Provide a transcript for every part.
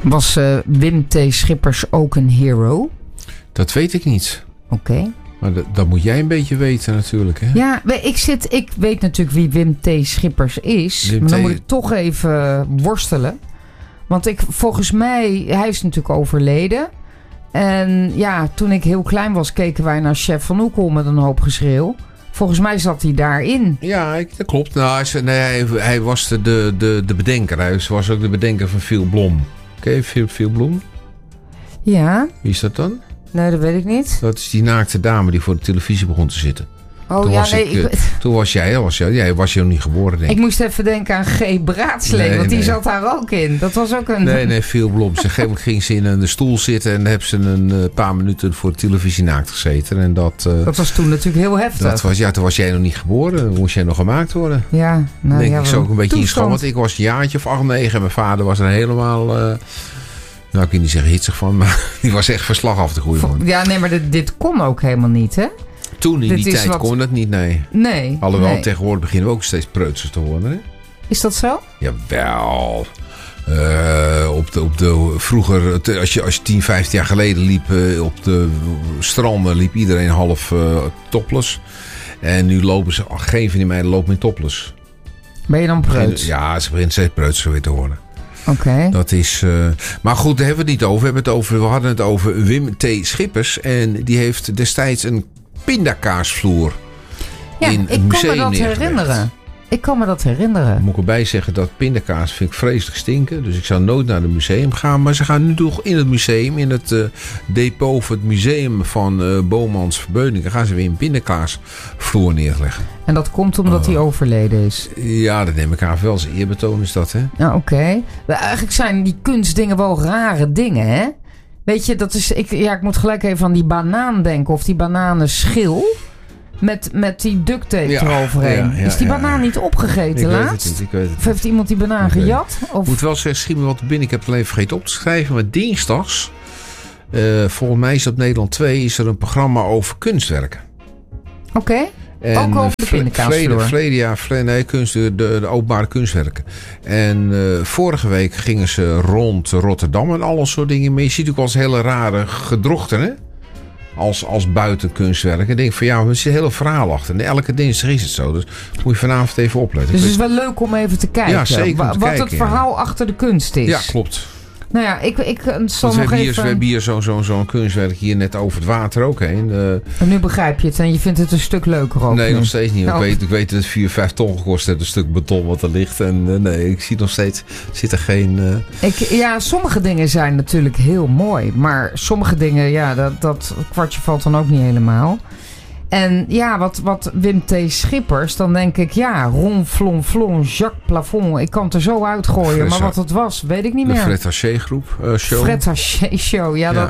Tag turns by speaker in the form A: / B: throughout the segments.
A: Was Wim T. Schippers ook een hero?
B: Dat weet ik niet.
A: Oké.
B: Maar dat moet jij een beetje weten natuurlijk, hè?
A: Ja, ik weet natuurlijk wie Wim T. Schippers is. Maar dan moet ik toch even worstelen. Want volgens mij, hij is natuurlijk overleden. En ja, toen ik heel klein was, keken wij naar Chef van Oekel met een hoop geschreeuw. Volgens mij zat hij daarin.
B: Ja, dat klopt. Nou, hij was de bedenker. Hij was ook de bedenker van Phil Blom. Ken je Phil Blom?
A: Ja.
B: Wie is dat dan?
A: Nee, dat weet ik niet.
B: Dat is die naakte dame die voor de televisie begon te zitten.
A: Oh
B: Toen was jij nog niet geboren, denk ik.
A: Ik moest even denken aan G. Braadslee, want die zat daar ook in. Dat was ook een...
B: Nee, Phil Blom. Ging ze in een stoel zitten en heb ze een paar minuten voor de televisie naakt gezeten. En dat
A: was toen natuurlijk heel heftig.
B: Toen was jij nog niet geboren. Dan moest jij nog gemaakt worden.
A: Ja,
B: nou denk ik zo ook een beetje in school. Want ik was een jaartje of 8, 9 en mijn vader was er helemaal... nou, ik kan niet zeggen hitsig van, maar die was echt verslag af te groeien.
A: Ja, nee, maar dit kon ook helemaal niet, hè?
B: Toen in die tijd kon dat niet, nee. Alhoewel, tegenwoordig beginnen we ook steeds preutsers te worden, hè?
A: Is dat zo?
B: Jawel. Vroeger, als je 10, 15 jaar geleden liep op de stranden, liep iedereen half topless. En nu lopen ze, geen van die meiden lopen in topless.
A: Ben je dan preuts?
B: Ja, ze beginnen steeds preutsers weer te worden.
A: Oké.
B: Dat is. Maar goed, daar hebben we het niet over. We hadden het over Wim T. Schippers. En die heeft destijds een pindakaasvloer in het museum neergelegd.
A: Ik kan me dat herinneren.
B: Moet ik erbij zeggen dat pindakaas vind ik vreselijk stinken. Dus ik zou nooit naar het museum gaan. Maar ze gaan nu toch in het museum, in het depot of het museum van Bomans Verbeuningen, gaan ze weer een pindakaasvloer neerleggen.
A: En dat komt omdat hij overleden is?
B: Ja, dat neem ik aan. Wel als eerbetoon is dat, hè?
A: Nou, oké. Eigenlijk zijn die kunstdingen wel rare dingen, hè? Weet je, dat is... Ik moet gelijk even aan die banaan denken. Of die bananenschil. Met die duct tape eroverheen. Is die banaan niet opgegeten laatst?
B: Ik weet het niet.
A: Of heeft iemand die banaan gejat? Of?
B: Ik moet wel zeggen, schiet me wat binnen. Ik heb het alleen vergeten op te schrijven. Maar dinsdags, volgens mij is op Nederland 2, is er een programma over kunstwerken.
A: Oké. Ook over de pindakaasvloer.
B: Verleden jaar, de openbare kunstwerken. En vorige week gingen ze rond Rotterdam en al soort dingen. Maar je ziet ook wel eens hele rare gedrochten, hè? Als buitenkunstwerk. En denk van ja, er zit een hele verhaal achter. En elke dinsdag is het zo. Dus moet je vanavond even opletten.
A: Dus het is wel leuk om even te kijken.
B: Ja, zeker.
A: Wat het verhaal achter de kunst is.
B: Ja, klopt.
A: Nou ja, ik zal nog even...
B: We hebben hier zo'n kunstwerk hier net over het water ook heen.
A: En nu begrijp je het en je vindt het een stuk leuker ook.
B: Nee, nog steeds niet. Nou, ik weet dat het 4, 5 ton gekost heeft. Een stuk beton wat er ligt. En nee, ik zie nog steeds... Zit er geen...
A: sommige dingen zijn natuurlijk heel mooi. Maar sommige dingen, ja, dat kwartje valt dan ook niet helemaal. En ja, wat Wim T. Schippers, dan denk ik, ja, Ron Flon Flon, Jacques Plafond. Ik kan het er zo uitgooien, maar wat het was, weet ik niet meer.
B: De Fred Haché groep show.
A: Fred Haché show, ja.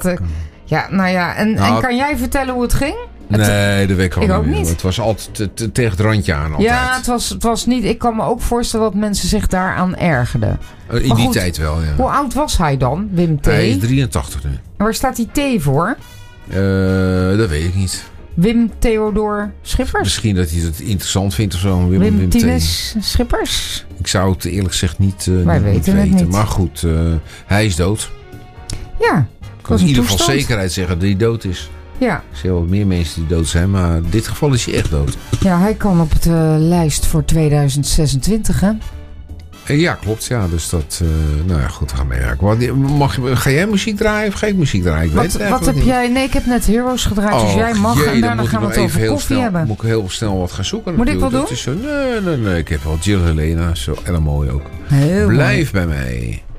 A: En kan jij vertellen hoe het ging?
B: Nee, dat weet ik
A: ook niet.
B: Het was altijd tegen het randje aan. Altijd.
A: Ja, het was niet... Ik kan me ook voorstellen dat mensen zich daaraan ergerden.
B: In die tijd wel, ja.
A: Hoe oud was hij dan, Wim T?
B: Hij is 83 nu. En
A: waar staat die T voor?
B: Dat weet ik niet.
A: Wim Theodor Schippers?
B: Misschien dat hij het interessant vindt of zo.
A: Wim Tinus Schippers?
B: Ik zou het eerlijk gezegd niet
A: weten. Niet.
B: Maar goed, hij is dood.
A: Ja.
B: Ik kan in ieder geval zekerheid zeggen dat hij dood is.
A: Ja.
B: Er zijn wel meer mensen die dood zijn, maar in dit geval is hij echt dood.
A: Ja, hij kan op de lijst voor 2026, hè?
B: Ja, klopt. Ja, dus dat... nou ja, goed, we gaan meewerken. Ga jij muziek draaien of ga ik muziek draaien?
A: Wat heb jij... Nee, ik heb net Heroes gedraaid, dus jij mag. En daarna gaan we het over koffie hebben.
B: Moet ik heel snel wat gaan zoeken.
A: Moet ik wel doen?
B: Nee. Ik heb wel Jill Helena. Zo erg mooi ook.
A: Heel
B: Blijf bij mij.